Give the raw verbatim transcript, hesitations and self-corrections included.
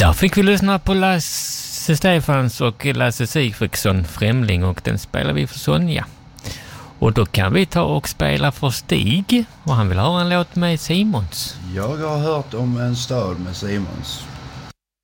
Där fick vi lyssna på Lasse Stefans och Lasse Sigfridsson, Främling, och den spelar vi för Sonja. Och då kan vi ta och spela för Stig, och han vill ha en låt med Simons. Jag har hört om en stad med Simons.